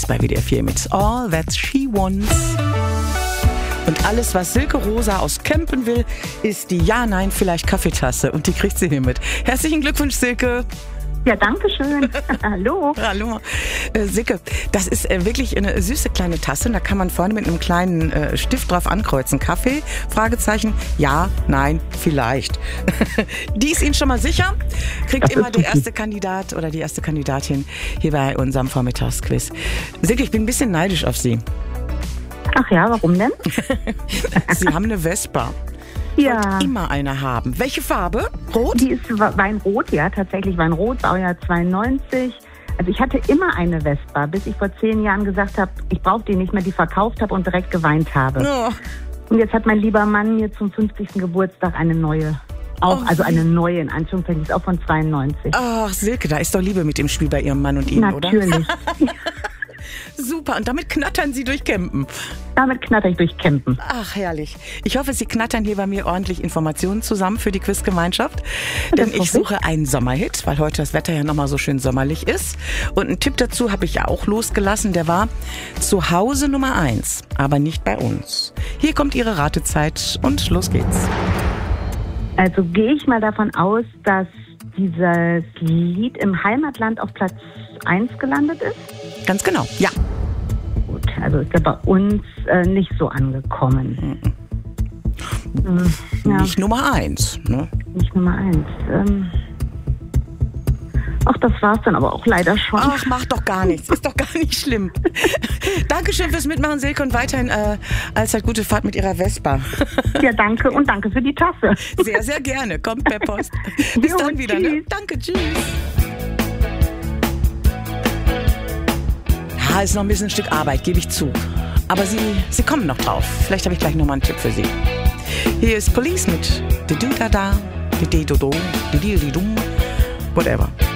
bei WDR 4 mit All That She Wants. Und alles, was Silke Rosa aus Kempen will, ist die Ja-Nein-Vielleicht-Kaffeetasse. Und die kriegt sie hiermit. Herzlichen Glückwunsch, Silke. Ja, danke schön. Hallo. Hallo. Silke, das ist wirklich eine süße kleine Tasse. Und da kann man vorne mit einem kleinen Stift drauf ankreuzen. Kaffee? Fragezeichen. Ja, nein, vielleicht. Die ist Ihnen schon mal sicher? Kriegt immer der erste Kandidat oder die erste Kandidatin hier bei unserem Vormittagsquiz. Silke, ich bin ein bisschen neidisch auf Sie. Ach ja, warum denn? Sie haben eine Vespa. Ja. Wollt immer eine haben. Welche Farbe? Rot? Die ist Weinrot, ja, tatsächlich Weinrot, Baujahr 92. Also ich hatte immer eine Vespa, bis ich vor 10 Jahren gesagt habe, ich brauche die nicht mehr, die verkauft habe und direkt geweint habe. Oh. Und jetzt hat mein lieber Mann mir zum 50. Geburtstag eine neue, also eine neue in Anführungszeichen, ist auch von 92. Ach, Silke, da ist doch Liebe mit dem Spiel bei Ihrem Mann und Ihnen, oder? Natürlich. Super, und damit knattern Sie durch Kempen. Damit knatter ich durch Kempen. Ach, herrlich. Ich hoffe, Sie knattern hier bei mir ordentlich Informationen zusammen für die Quizgemeinschaft. Denn ich suche einen Sommerhit, weil heute das Wetter ja nochmal so schön sommerlich ist. Und einen Tipp dazu habe ich ja auch losgelassen, der war zu Hause Nummer 1, aber nicht bei uns. Hier kommt Ihre Ratezeit und los geht's. Also gehe ich mal davon aus, dass dieses Lied im Heimatland auf Platz 1 gelandet ist? Ganz genau, ja. Gut, also ist er bei uns nicht so angekommen. Ja. Nicht Nummer 1, ne? Nicht Nummer 1. Ach, das war's dann aber auch leider schon. Ach, macht doch gar nichts. Ist doch gar nicht schlimm. Dankeschön fürs Mitmachen, Silke, und weiterhin allzeit gute Fahrt mit Ihrer Vespa. Ja, danke und danke für die Tasse. Sehr, sehr gerne. Kommt per Post. Bis dann wieder, ne? Danke, tschüss. Ja, ist noch ein bisschen ein Stück Arbeit, gebe ich zu. Aber Sie kommen noch drauf. Vielleicht habe ich gleich nochmal einen Tipp für Sie. Hier ist Police mit Di-Du-Da-Da, Di-Di-Do-Do, Di-Di-Di-Dum, whatever.